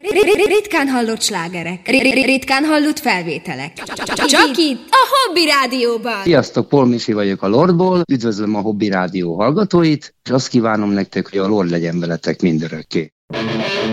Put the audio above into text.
Ritkán hallott slágerek, ritkán hallott felvételek. Csak itt, a Hobby Rádióban. Sziasztok, Paul Misi vagyok a Lordból, üdvözlöm a Hobby Rádió hallgatóit, és azt kívánom nektek, hogy a Lord legyen veletek mindörökké.